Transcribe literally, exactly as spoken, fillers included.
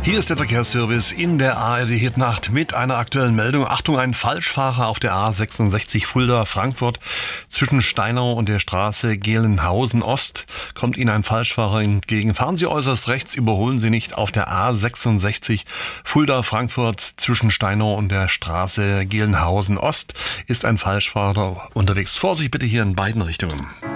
Hier ist der Verkehrsservice in der A R D Hitnacht mit einer aktuellen Meldung. Achtung, ein Falschfahrer auf der A sechsundsechzig Fulda-Frankfurt zwischen Steinau und der Straße Gelnhausen Ost. Kommt Ihnen ein Falschfahrer entgegen, fahren Sie äußerst rechts, überholen Sie nicht. Auf der A sechsundsechzig Fulda-Frankfurt zwischen Steinau und der Straße Gelnhausen Ost ist ein Falschfahrer unterwegs. Vorsicht bitte hier in beiden Richtungen.